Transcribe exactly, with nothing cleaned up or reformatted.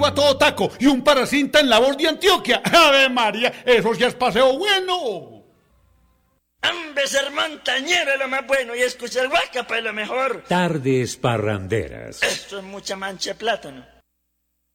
a todo taco y un paracinta en la voz de Antioquia. ¡Ave María! Eso ya es paseo bueno. Hombre, ser montañero es lo más bueno y escuchar Guacapa es lo mejor. Tardes parranderas. Esto es mucha mancha de plátano.